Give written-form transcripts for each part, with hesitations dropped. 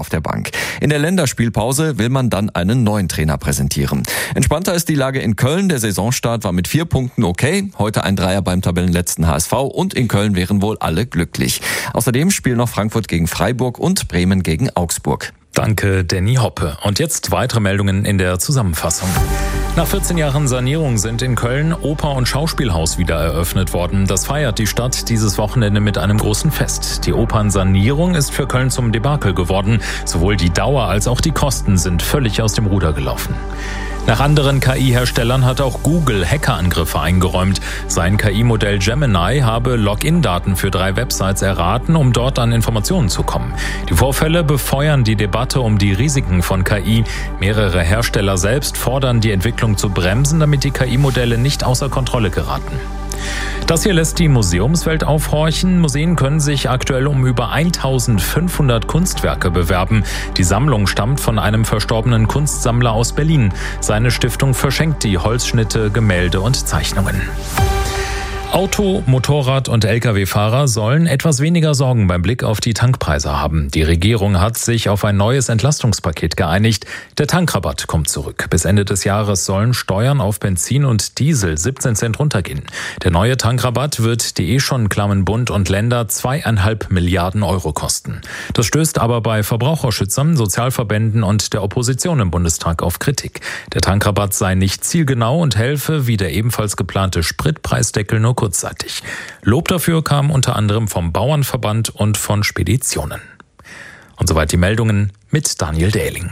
auf der Bank. In der Länderspielpause will man dann einen neuen Trainer präsentieren. Entspannter ist die Lage in Köln. Der Saisonstart war mit 4 Punkten okay. Heute ein Dreier beim Tabellenletzten HSV und in Köln wären wohl alle glücklich. Außerdem spielen noch Frankfurt gegen Freiburg und Bremen gegen Augsburg. Danke, Danny Hoppe. Und jetzt weitere Meldungen in der Zusammenfassung. Nach 14 Jahren Sanierung sind in Köln Oper- und Schauspielhaus wieder eröffnet worden. Das feiert die Stadt dieses Wochenende mit einem großen Fest. Die Opernsanierung ist für Köln zum Debakel geworden. Sowohl die Dauer als auch die Kosten sind völlig aus dem Ruder gelaufen. Nach anderen KI-Herstellern hat auch Google Hackerangriffe eingeräumt. Sein KI-Modell Gemini habe Login-Daten für 3 Websites erraten, um dort an Informationen zu kommen. Die Vorfälle befeuern die Debatte um die Risiken von KI. Mehrere Hersteller selbst fordern, die Entwicklung zu bremsen, damit die KI-Modelle nicht außer Kontrolle geraten. Das hier lässt die Museumswelt aufhorchen. Museen können sich aktuell um über 1500 Kunstwerke bewerben. Die Sammlung stammt von einem verstorbenen Kunstsammler aus Berlin. Seine Stiftung verschenkt die Holzschnitte, Gemälde und Zeichnungen. Auto-, Motorrad- und Lkw-Fahrer sollen etwas weniger Sorgen beim Blick auf die Tankpreise haben. Die Regierung hat sich auf ein neues Entlastungspaket geeinigt. Der Tankrabatt kommt zurück. Bis Ende des Jahres sollen Steuern auf Benzin und Diesel 17 Cent runtergehen. Der neue Tankrabatt wird die schon klammen Bund und Länder 2,5 Milliarden Euro kosten. Das stößt aber bei Verbraucherschützern, Sozialverbänden und der Opposition im Bundestag auf Kritik. Der Tankrabatt sei nicht zielgenau und helfe, wie der ebenfalls geplante Spritpreisdeckel, nur kurzzeitig. Lob dafür kam unter anderem vom Bauernverband und von Speditionen. Und soweit die Meldungen mit Daniel Dehling.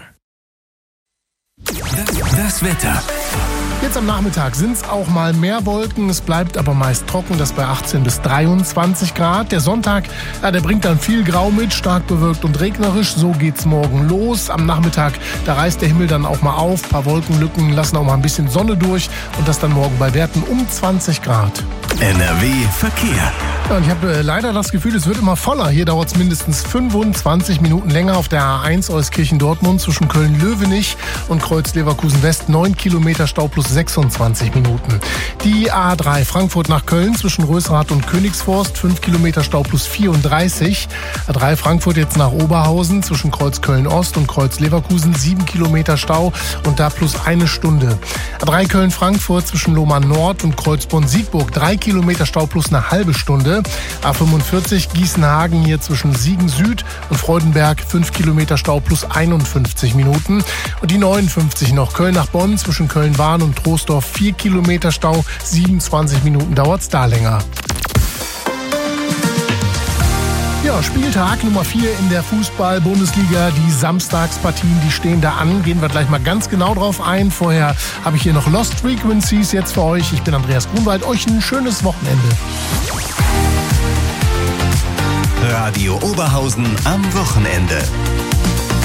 Das Wetter. Jetzt am Nachmittag sind es auch mal mehr Wolken, es bleibt aber meist trocken, das bei 18 bis 23 Grad. Der Sonntag, der bringt dann viel Grau mit, stark bewölkt und regnerisch. So geht's morgen los. Am Nachmittag, da reißt der Himmel dann auch mal auf, ein paar Wolkenlücken lassen auch mal ein bisschen Sonne durch und das dann morgen bei Werten um 20 Grad. NRW Verkehr. Ja, und ich habe leider das Gefühl, es wird immer voller. Hier dauert es mindestens 25 Minuten länger auf der A1 Euskirchen-Dortmund zwischen Köln-Löwenich und Kreuz-Leverkusen-West. 9 Kilometer Stau plus 26 Minuten. Die A3 Frankfurt nach Köln zwischen Rösrath und Königsforst. 5 Kilometer Stau plus 34. A3 Frankfurt jetzt nach Oberhausen zwischen Kreuz Köln-Ost und Kreuz Leverkusen. 7 Kilometer Stau und da plus 1 Stunde. A3 Köln-Frankfurt zwischen Lohmann Nord und Kreuzborn-Siegburg. 3 Kilometer Stau plus eine halbe Stunde. A45 Gießen-Hagen hier zwischen Siegen Süd und Freudenberg. 5 Kilometer Stau plus 51 Minuten. Und die 59 noch Köln nach Bonn zwischen Köln-Wahn und Troisdorf. 4 Kilometer Stau, 27 Minuten dauert's da länger. Ja, Spieltag Nummer 4 in der Fußball-Bundesliga. Die Samstagspartien, die stehen da an. Gehen wir gleich mal ganz genau drauf ein. Vorher habe ich hier noch Lost Frequencies jetzt für euch. Ich bin Andreas Grunwald. Euch ein schönes Wochenende. Radio Oberhausen am Wochenende.